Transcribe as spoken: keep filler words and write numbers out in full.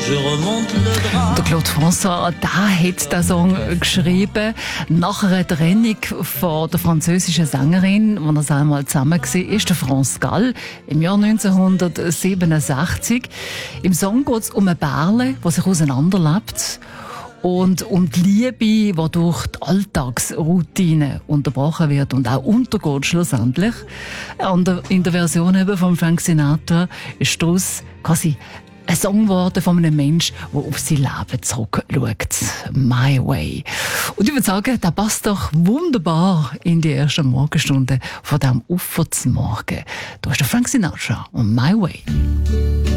je remonte le drap. Der Claude François, der hat den Song geschrieben nach einer Trennung von der französischen Sängerin, als er es einmal zusammen war, ist der France Gall im Jahr neunzehnhundertsiebenundsechzig. Im Song geht es um ein Bärle, das sich auseinanderlebt. Und um die Liebe, die durch die Alltagsroutine unterbrochen wird und auch untergeht schlussendlich. In der Version eben von Frank Sinatra ist daraus quasi ein Song geworden von einem Menschen, der auf sein Leben zurückschaut. My Way. Und ich würde sagen, der passt doch wunderbar in die ersten Morgenstunden von diesem Ufer zum Morgen. Da ist der Frank Sinatra und My Way.